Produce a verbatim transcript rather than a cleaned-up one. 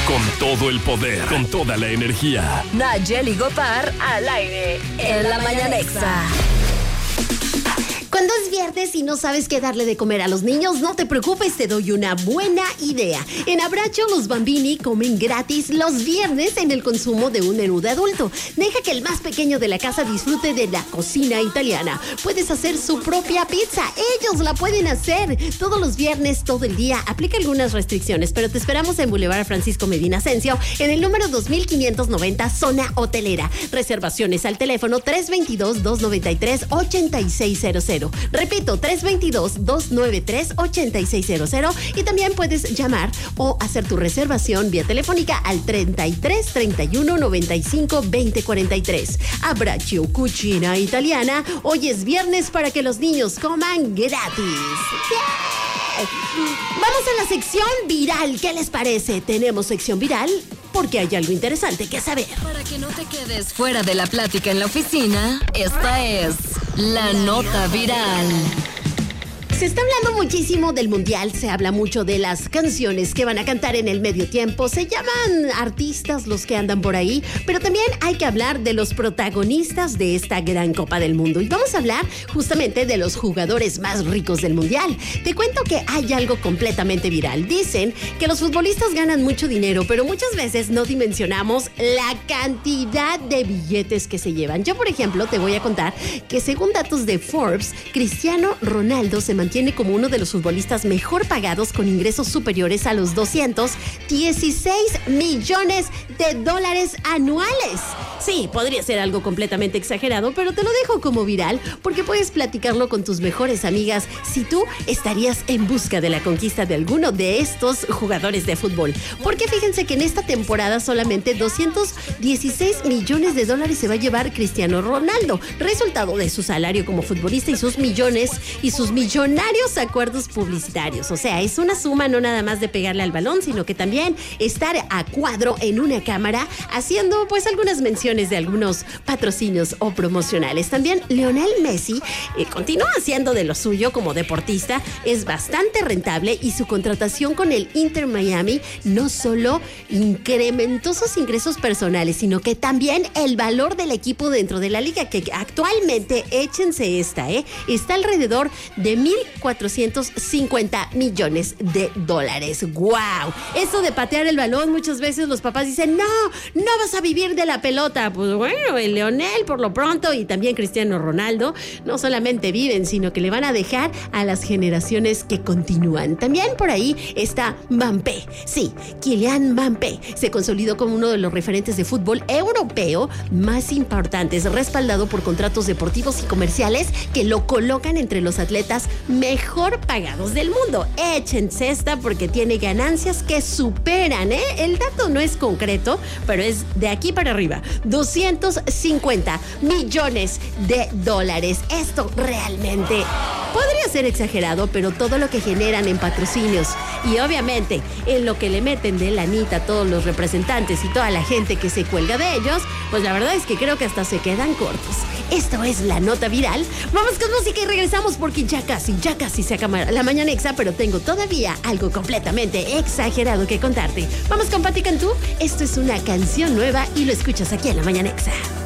Con todo el poder, con toda la energía. Nayeli Gopar al aire en la Mañanexa. Cuando es viernes y no sabes qué darle de comer a los niños, no te preocupes, te doy una buena idea. En Abbraccio, los bambini comen gratis los viernes en el consumo de un menú de adulto. Deja que el más pequeño de la casa disfrute de la cocina italiana. Puedes hacer su propia pizza. Ellos la pueden hacer todos los viernes, todo el día. Aplica algunas restricciones, pero te esperamos en Boulevard Francisco Medina Asensio, en el número dos mil quinientos noventa, zona hotelera. Reservaciones al teléfono tres dos dos, dos nueve tres, ocho seis cero cero. Repito, tres dos dos, dos nueve tres, ocho seis cero cero, y también puedes llamar o hacer tu reservación vía telefónica al treinta y tres, treinta y uno, noventa y cinco, veinte cuarenta y tres. Abbraccio Cucina Italiana. Hoy es viernes para que los niños coman gratis. ¡Yeah! Vamos a la sección viral. ¿Qué les parece? Tenemos sección viral porque hay algo interesante que saber. Para que no te quedes fuera de la plática en la oficina, esta es la nota viral. Se está hablando muchísimo del mundial, se habla mucho de las canciones que van a cantar en el medio tiempo, se llaman artistas los que andan por ahí, pero también hay que hablar de los protagonistas de esta gran Copa del Mundo. Y vamos a hablar justamente de los jugadores más ricos del mundial. Te cuento que hay algo completamente viral. Dicen que los futbolistas ganan mucho dinero, pero muchas veces no dimensionamos la cantidad de billetes que se llevan. Yo, por ejemplo, te voy a contar que según datos de Forbes, Cristiano Ronaldo se mantiene tiene como uno de los futbolistas mejor pagados con ingresos superiores a los doscientos dieciséis millones de dólares anuales. Sí, podría ser algo completamente exagerado, pero te lo dejo como viral porque puedes platicarlo con tus mejores amigas si tú estarías en busca de la conquista de alguno de estos jugadores de fútbol. Porque fíjense que en esta temporada solamente doscientos dieciséis millones de dólares se va a llevar Cristiano Ronaldo, resultado de su salario como futbolista y sus millones y sus millones acuerdos publicitarios. O sea, es una suma no nada más de pegarle al balón, sino que también estar a cuadro en una cámara haciendo pues algunas menciones de algunos patrocinios o promocionales. También Lionel Messi eh, continúa haciendo de lo suyo como deportista, es bastante rentable y su contratación con el Inter Miami no solo incrementó sus ingresos personales, sino que también el valor del equipo dentro de la liga, que actualmente, échense esta, eh, está alrededor de mil cuatrocientos cincuenta millones de dólares. ¡Wow! Eso de patear el balón, muchas veces los papás dicen, no, no vas a vivir de la pelota. Pues bueno, el Lionel por lo pronto y también Cristiano Ronaldo no solamente viven, sino que le van a dejar a las generaciones que continúan. También por ahí está Mbappé. Sí, Kylian Mbappé se consolidó como uno de los referentes de fútbol europeo más importantes, respaldado por contratos deportivos y comerciales que lo colocan entre los atletas mejor pagados del mundo. Échense esta porque tiene ganancias que superan, ¿eh? El dato no es concreto, pero es de aquí para arriba. doscientos cincuenta millones de dólares. Esto realmente podría ser exagerado, pero todo lo que generan en patrocinios y obviamente en lo que le meten de lanita a todos los representantes y toda la gente que se cuelga de ellos, pues la verdad es que creo que hasta se quedan cortos. Esto es la nota viral. Vamos con música y regresamos porque ya casi, ya casi se acaba la Mañanexa, pero tengo todavía algo completamente exagerado que contarte. Vamos con Pati Cantú. Esto es una canción nueva y lo escuchas aquí en la Mañanexa.